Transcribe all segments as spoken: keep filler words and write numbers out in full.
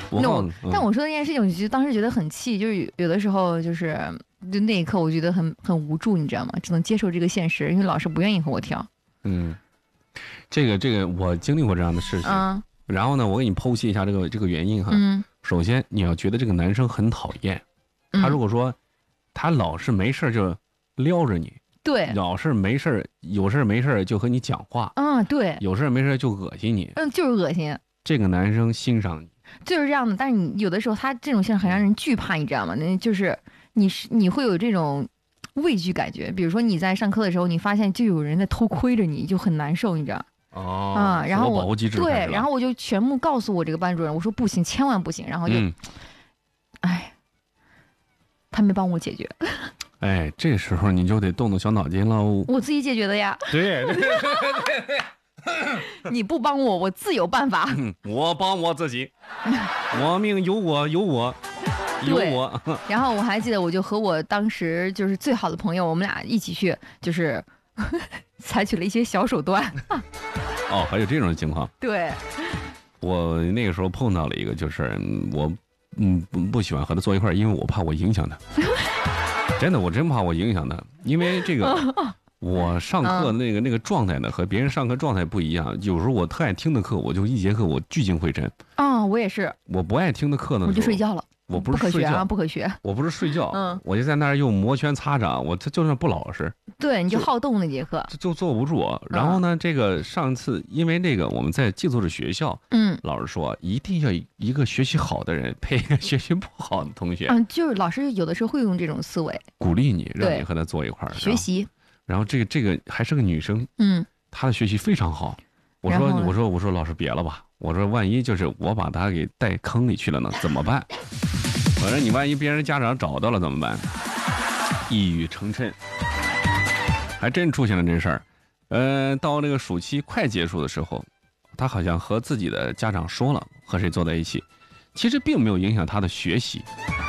那我、嗯、但我说的那件事情，我就当时觉得很气，就是有的时候就是就那一刻我觉得很很无助，你知道吗？只能接受这个现实，因为老师不愿意和我跳。 嗯，这个这个我经历过这样的事情。嗯。然后呢，我给你剖析一下这个这个原因哈。嗯。首先，你要觉得这个男生很讨厌，他如果说、嗯、他老是没事就撩着你。 对， 老是没事有事没事就和你讲话， 嗯，对， 有事没事就恶心你， 嗯，就是恶心。 这个男生欣赏你， 就是这样的。但是你有的时候他这种性很让人惧怕，你知道吗？那就是你是你会有这种畏惧感觉。比如说你在上课的时候，你发现就有人在偷窥着你，就很难受，你知道？ 哦， 啊、嗯，然后我保护机制对，然后我就全部告诉我这个班主任，我说不行，千万不行。然后就，哎、嗯，他没帮我解决。 哎，这时候你就得动动小脑筋喽。 我自己解决的呀。 对对对对对。你不帮我，我自有办法。 我帮我自己，我命由我，由我，由我。 然后我还记得，我就和我当时就是最好的朋友，我们俩一起去，就是采取了一些小手段。 哦，还有这种情况。 对。 我那个时候碰到了一个，就是我嗯不不喜欢和他坐一块儿，因为我怕我影响他。真的，我真怕我影响他，因为这个我上课的那个那个状态呢，和别人上课状态不一样。有时候我特爱听的课，我就一节课我聚精会神。 啊、哦，我也是。 我不爱听的课呢， 我就睡觉了。 我不是睡觉， 不可学啊，不可学。 我不是睡觉，嗯，我就在那儿又摩拳擦掌，我这就算不老实。 对，你就好动那节课， 就就坐不住。然后呢，这个上次因为那个我们在寄宿制学校，嗯，老师说一定要一个学习好的人配一个学习不好的同学。 嗯，就是老师有的时候会用这种思维， 鼓励你，让你和他坐一块儿学习。 然后这个这个还是个女生，嗯，她的学习非常好。我说我说我说老师别了吧，我说万一就是我把她给带坑里去了呢，怎么办？我说你万一别人家长找到了怎么办？一语成谶，还真出现了这事儿。呃，到那个暑期快结束的时候，他好像和自己的家长说了和谁坐在一起，其实并没有影响他的学习。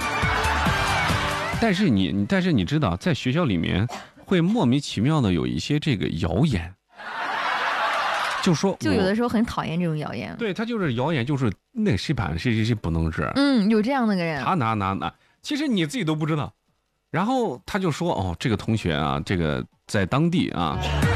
但是你，但是你知道，在学校里面会莫名其妙的有一些这个谣言。就说， 就有的时候很讨厌这种谣言。 对，他就是谣言，就是那谁版谁谁谁不能治。 嗯，有这样的个人。 他哪哪哪，其实你自己都不知道。然后他就说：“哦，这个同学啊，这个在当地啊，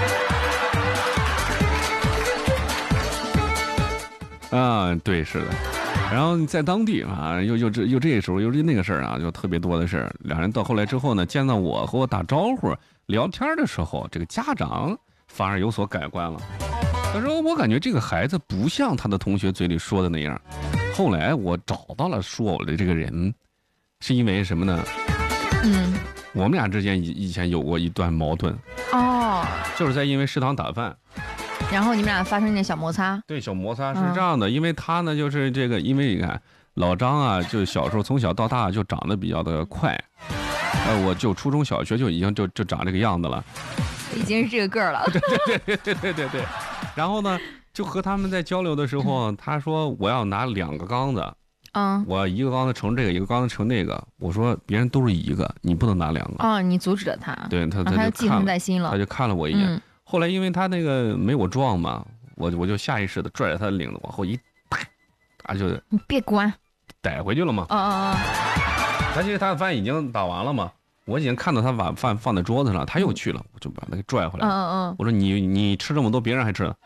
啊，对，是的。然后在当地啊，又又这又这时候又这那个事儿啊，就特别多的事儿。两人到后来之后呢，见到我和我打招呼聊天的时候，这个家长反而有所改观了。”他说：“我感觉这个孩子不像他的同学嘴里说的那样。”后来我找到了说我的这个人，是因为什么呢？嗯，我们俩之间以以前有过一段矛盾。哦，就是在因为食堂打饭， 然后你们俩发生一点小摩擦。 对，小摩擦是这样的，嗯、因为他呢就是这个，因为你看老张啊，就小时候从小到大就长得比较的快，呃，我就初中小学就已经就就长这个样子了， 已经是这个个儿了。 对对对对对对对。然后呢，就和他们在交流的时候，他说我要拿两个缸子，嗯，我要一个缸子盛这个，一个缸子盛那个。我说别人都是一个，你不能拿两个。 啊、哦，你阻止了他。 对他， 他就记恨在心了。 他就看了我一眼。嗯、后来因为他那个没我壮嘛，我我就下意识的拽着他的领子往后一带，他就你别管， 逮回去了嘛。 啊啊啊！ 他其实他的饭已经打完了嘛。我已经看到他把饭放在桌子上，他又去了，我就把他给拽回来。嗯嗯嗯。我说你你吃这么多，别人还吃呢。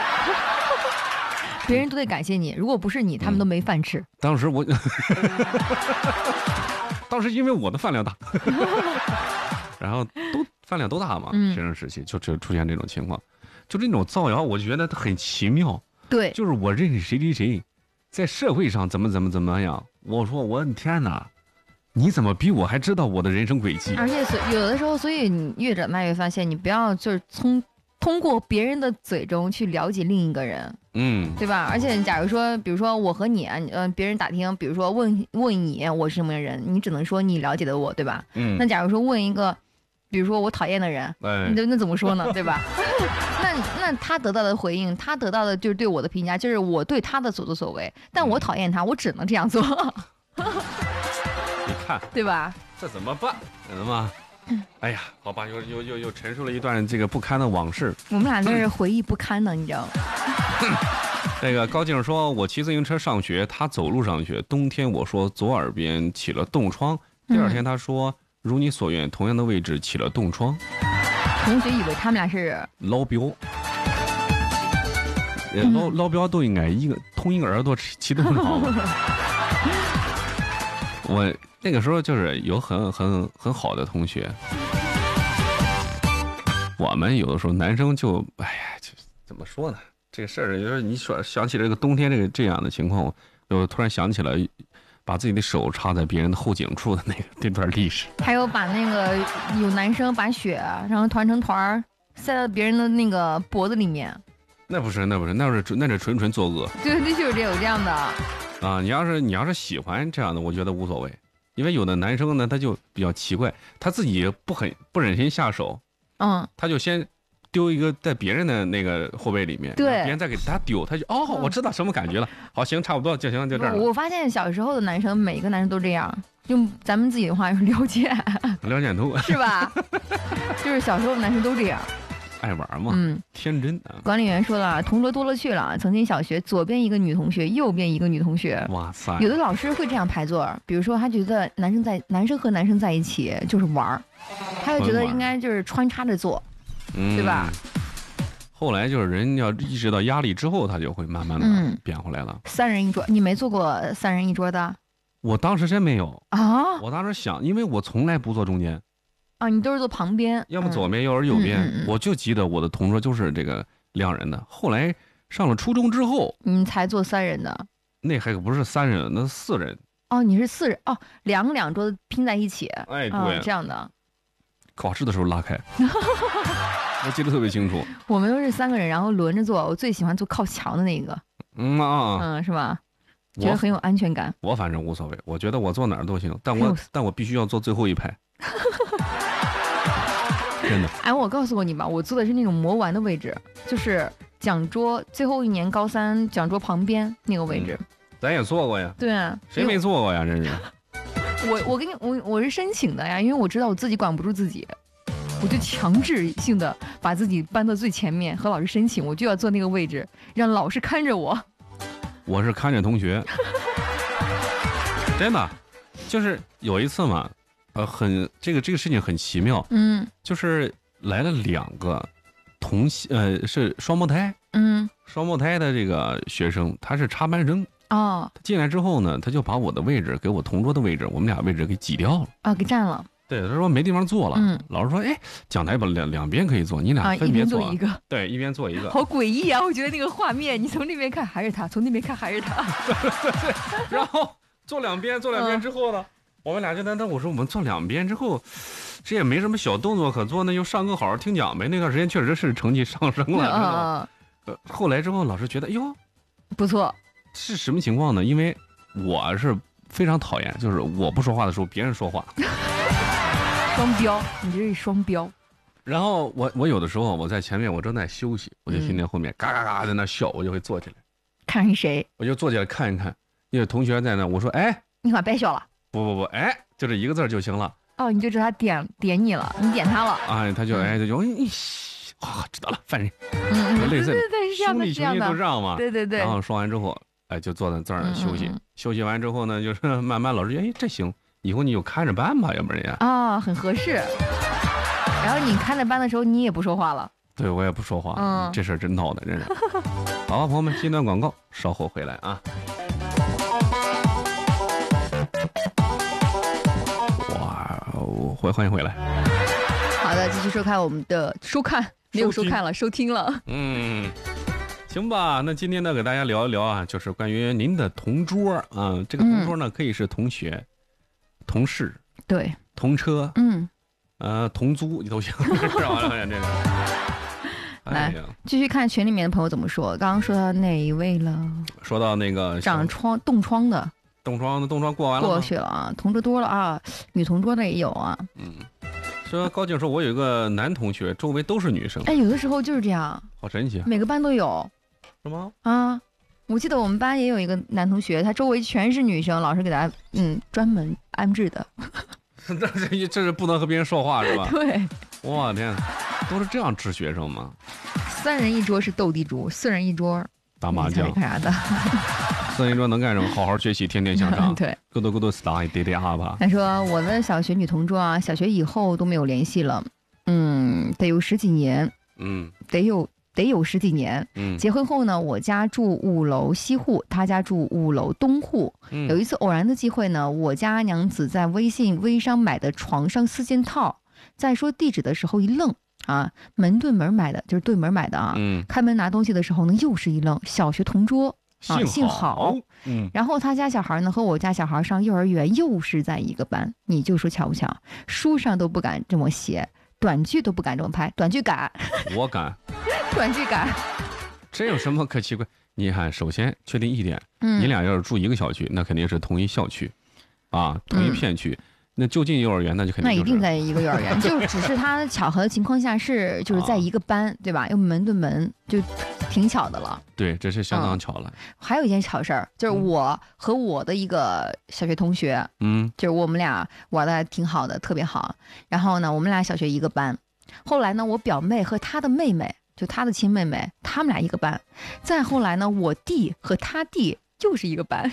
别人都得感谢你，如果不是你，他们都没饭吃。 嗯、当时我，当时因为我的饭量大，然后都饭量都大嘛，学生时期就就出现这种情况，就这种造谣，我觉得很奇妙。 对， 就是我认识谁谁谁，在社会上怎么怎么怎么样，我说我的天哪！你怎么比我还知道我的人生轨迹？ 而且有的时候，所以你越长大越发现，你不要就是从通过别人的嘴中去了解另一个人，嗯，对吧？而且假如说，比如说我和你，嗯、呃，别人打听，比如说问问你我是什么人，你只能说你了解的我，对吧？嗯。那假如说问一个，比如说我讨厌的人，哎，那那怎么说呢？对吧？那那他得到的回应，他得到的就是对我的评价，就是我对他的所作所为，但我讨厌他，我只能这样做。 你看， 对吧？ 这怎么办？知道吗？哎呀，好吧，又又又又陈述了一段这个不堪的往事。 我们俩在这回忆不堪呢，你知道吗？ 那个高静说，我骑自行车上学，他走路上学。冬天我说左耳边起了冻疮，第二天他说、嗯、如你所愿，同样的位置起了冻疮。 同学以为他们俩是老表，嗯、老老表都应该一个同一个耳朵起冻疮。我那个时候就是有很很很好的同学，我们有的时候男生就哎呀，就怎么说呢？这个事儿，就是你说想起这个冬天这个这样的情况，我突然想起了把自己的手插在别人的后颈处的那个那段历史。 还有把那个有男生把血然后团成团塞到别人的那个脖子里面。 那不是，那不是，那是那是纯纯作恶。 对，那就是有这样的啊！你要是你要是喜欢这样的，我觉得无所谓，因为有的男生呢，他就比较奇怪，他自己不很不忍心下手， 嗯， 他就先丢一个在别人的那个后背里面， 对， 别人再给他丢，他就哦，我知道什么感觉了。好，行，差不多就行，就这儿了。 我发现小时候的男生，每一个男生都这样，用咱们自己的话是了解， 了解透， 是吧？就是小时候的男生都这样， 爱玩嘛， 嗯， 天真啊。 管理员说了，同桌多了去了。曾经小学左边一个女同学，右边一个女同学。 哇塞！ 有的老师会这样排座，比如说他觉得男生在男生和男生在一起就是玩儿，他就觉得应该就是穿插着做， 嗯、 对吧？ 后来就是人要意识到压力之后，他就会慢慢的变回来了。 嗯、三人一桌，你没做过三人一桌的？ 我当时真没有啊！ 我当时想，因为我从来不坐中间。 啊，你都是坐旁边， 要么左边，要、嗯、是右边、嗯嗯。我就记得我的同桌就是这个两人的。后来上了初中之后， 你才坐三人的。 那还不是三人，那是四人。 哦，你是四人哦，两个两桌拼在一起。 哎，对、 哦，这样的。 考试的时候拉开。我记得特别清楚。 我们都是三个人，然后轮着坐。我最喜欢坐靠墙的那个。 嗯啊， 嗯，是吧？觉得很有安全感。 我反正无所谓，我觉得我坐哪儿都行，但我但我必须要坐最后一排。真的。 哎，我告诉过你吧，我坐的是那种魔丸的位置，就是讲桌最后一年高三讲桌旁边那个位置。 嗯、咱也坐过呀。 对啊。 谁没坐过呀？真是。 我我跟你我我是申请的呀，因为我知道我自己管不住自己。我就强制性的把自己搬到最前面，和老师申请，我就要坐那个位置，让老师看着我。 我是看着同学，真的，就是有一次嘛，呃，很这个这个事情很奇妙， 嗯， 就是来了两个同呃是双胞胎， 嗯， 双胞胎的这个学生，他是插班生。 哦， 他进来之后呢，他就把我的位置给我同桌的位置，我们俩位置给挤掉了， 啊、哦，给占了。 对，他说没地方坐了。 嗯， 老师说，哎，讲台把两两边可以坐，你俩分别坐、 啊、一边坐一个。 对，一边坐一个。 好诡异啊！我觉得那个画面，你从那边看还是他，从那边看还是他。 对对对。然后坐两边，坐两边之后呢，嗯、我们俩就在那，我说我们坐两边之后，这也没什么小动作可做，那就上课好好听讲呗。那段时间确实是成绩上升了。 嗯嗯。 呃，后来之后，老师觉得，哟， 不错。 是什么情况呢？因为我是非常讨厌，就是我不说话的时候，别人说话。 双标，你这是双标。 然后我我有的时候我在前面，我正在休息，我就听见后面嘎嘎嘎在那笑，我就会坐起来， 看是谁， 我就坐起来看一看，因为同学在那，我说哎， 你可别笑了， 不不不，哎，就这一个字就行了。 哦，你就知道他点点你了，你点他了， 哎，他就哎他就你啊，知道了，犯人， 嗯， 类似对对对，是这样的， 兄弟兄弟都这样嘛， 对对对。 然后说完之后，哎，就坐在这儿休息， 嗯、 休息完之后呢，就是慢慢老师哎这行。以后你就看着办吧，要不然呀啊、哦，很合适。然后你看着办的时候，你也不说话了。 对，我也不说话。 嗯， 这事儿真闹的，真是。好，朋友们，进段广告，稍后回来啊。哇，欢欢迎回来。 好的，继续收看我们的收看，没有收看了，收听了。 嗯。行吧，那今天呢，给大家聊一聊啊，就是关于您的同桌啊，这个同桌呢，嗯、可以是同学。同事对， 同车， 嗯， 呃，同租你都行，是吧？这是。 来，继续看群里面的朋友怎么说。刚刚说到哪一位了？ 说到那个长疮、冻疮的， 冻疮的冻疮过完了， 过去了啊。同桌多了啊，女同桌的也有啊。 嗯，说高静说，我有一个男同学，周围都是女生。 哎，有的时候就是这样， 好神奇， 每个班都有， 是吗？ 啊。我记得我们班也有一个男同学，他周围全是女生，老师给他嗯专门安置的。 这这这是不能和别人说话是吧？ 对。 我天，都是这样治学生吗？ 三人一桌是斗地主，四人一桌打麻将干啥的？ 所以说能干什么？好好学习，天天向上。 对， 咕嘟咕嘟 stay 爹爹阿吧。 他说我的小学女同桌啊，小学以后都没有联系了，嗯，得有十几年， 嗯， 得有得有十几年。嗯，结婚后呢，我家住五楼西户，他家住五楼东户。嗯，有一次偶然的机会呢，我家娘子在微信微商买的床上四件套，在说地址的时候一愣。啊，门对门买的，就是对门买的啊。嗯，开门拿东西的时候呢，又是一愣。小学同桌啊，幸好。嗯，然后他家小孩呢和我家小孩上幼儿园，又是在一个班。你就说巧不巧？书上都不敢这么写，短剧都不敢这么拍，短剧敢。 我敢。 短剧敢。 这有什么可奇怪？你看，首先确定一点，嗯，你俩要是住一个小区，那肯定是同一校区，啊，同一片区。嗯，那就近幼儿园，那就肯定、就是、 那一定在一个幼儿园，就只是他巧合的情况下是就是在一个班，啊、对吧？又门对门，就挺巧的了。 对，这是相当巧了。嗯、 还有一件巧事儿，就是我和我的一个小学同学，嗯，就是我们俩玩的还挺好的，特别好。然后呢，我们俩小学一个班。后来呢，我表妹和她的妹妹，就她的亲妹妹，他们俩一个班。再后来呢，我弟和他弟就是一个班。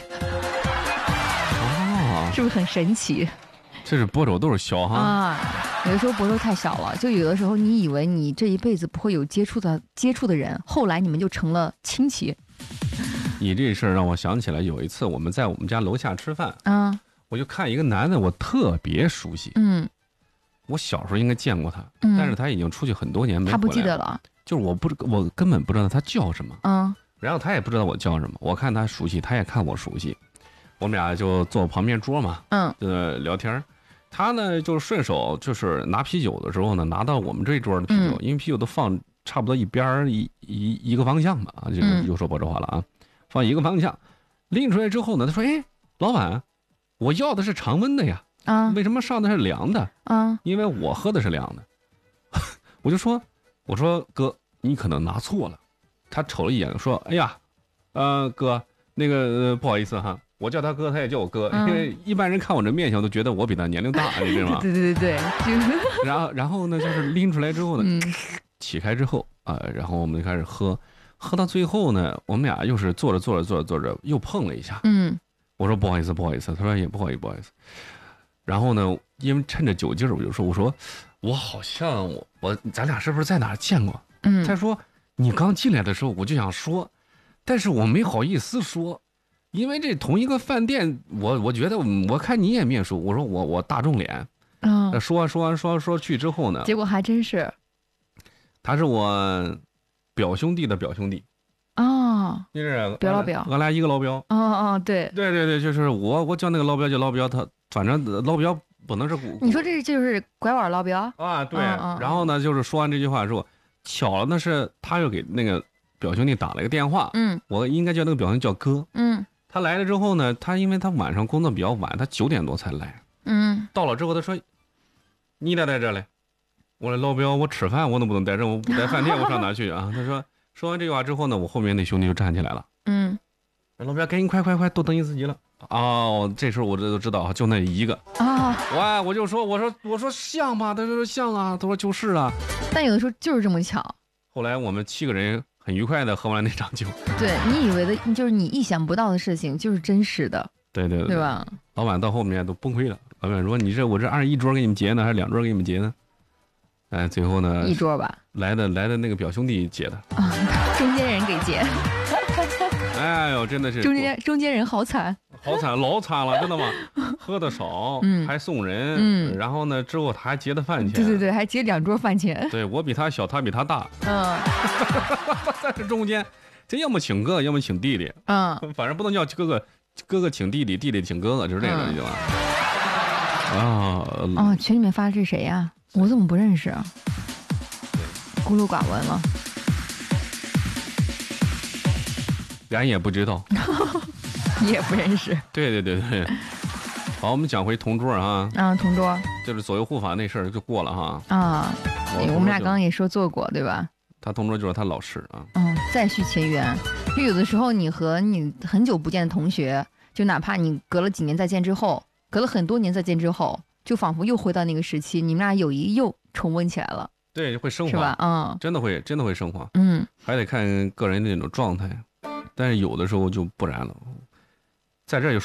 哦，是不是很神奇？ 这是波肘都是小哈啊，有的时候波肘太小了，就有的时候你以为你这一辈子不会有接触的接触的人，后来你们就成了亲戚。 你这事儿让我想起来，有一次我们在我们家楼下吃饭啊，我就看一个男的，我特别熟悉，嗯，我小时候应该见过他，嗯、但是他已经出去很多年没回来了， 他不记得了， 就是我不我根本不知道他叫什么，嗯，然后他也不知道我叫什么，我看他熟悉，他也看我熟悉，我们俩就坐旁边桌嘛，嗯，就聊天。他呢，就是顺手就是拿啤酒的时候呢，拿到我们这一桌的啤酒，嗯、因为啤酒都放差不多一边一一一个方向嘛，啊，就是又说波州话了啊，放一个方向，拎出来之后呢，他说：“哎，老板，我要的是常温的呀，啊，为什么上的是凉的？啊，因为我喝的是凉的。”我就说：“我说哥，你可能拿错了。”他瞅了一眼，说：“哎呀，呃，哥，那个、呃、不好意思哈。”我叫他哥，他也叫我哥，嗯、因为一般人看我这面相都觉得我比他年龄大，你知道吗？ 对对对对。 然后然后呢，就是拎出来之后呢，嗯、起开之后啊、呃，然后我们就开始喝，喝到最后呢，我们俩又是坐着坐着坐着坐着又碰了一下。嗯。我说不好意思不好意思，他说也不好意思不好意思。然后呢，因为趁着酒劲儿，我就说我说我好像我我咱俩是不是在哪儿见过？嗯。他说你刚进来的时候我就想说，但是我没好意思说。因为这同一个饭店，我我觉得我看你也面熟，我说我我大众脸，嗯、哦，说说说说去之后呢， 结果还真是， 他是我表兄弟的表兄弟， 哦， 就是表老表， 俺俩一个老表， 哦哦对， 对对对，就是我我叫那个老表叫老表，他反正老表不能是古， 你说这就是拐弯老表啊，对，嗯、然后呢就是说完这句话之后，巧了那是他又给那个表兄弟打了个电话，嗯，我应该叫那个表兄弟叫哥，嗯。他来了之后呢，他因为他晚上工作比较晚，他九点多才来。嗯，到了之后他说：“你咋在这嘞？”我说：“老表，我吃饭我能不能在这？我不在饭店，我上哪去啊？”他说：“说完这句话之后呢，我后面那兄弟就站起来了。嗯，老表，赶紧快快快，多等你自己了。哦，这时候我这都知道，就那一个啊。我我就说，我说我说像吗？他说像啊，他说就是啊。 但有的时候就是这么巧。 后来我们七个人。很愉快的喝完了那场酒， 对你以为的就是你意想不到的事情，就是真实的， 对对对， 对吧？ 老板到后面都崩溃了，老板说：“你这我这按一桌给你们结呢，还是两桌给你们结呢？”哎，最后呢， 一桌吧， 来的来的那个表兄弟结的， 啊，中间人给结。 哎呦，真的是中间中间人好惨， 好惨，老惨了，真的吗？喝的少，嗯，还送人，嗯，然后呢，之后他还结的饭钱， 对对对，还结两桌饭钱。 对我比他小，他比他大，嗯，在这中间，这要么请哥，要么请弟弟，嗯，反正不能叫哥哥，哥哥请弟弟，弟弟请哥哥，就是这个，就完。啊啊！群里面发的是谁呀？我怎么不认识啊？孤陋寡闻了。 咱也不知道， 你也不认识。 对对对对，好，我们讲回同桌啊。 啊，同桌就是左右护法那事儿就过了哈。 啊，我, 我们俩刚刚也说做过，对吧？ 他同桌就是他老师啊。 嗯，再续前缘。就有的时候你和你很久不见的同学，就哪怕你隔了几年再见之后，隔了很多年再见之后，就仿佛又回到那个时期，你们俩友谊又重温起来了。 对，会升华， 是吧？嗯， 真的会，真的会升华。嗯，还得看个人的那种状态。 但是有的时候就不然了，在这儿有。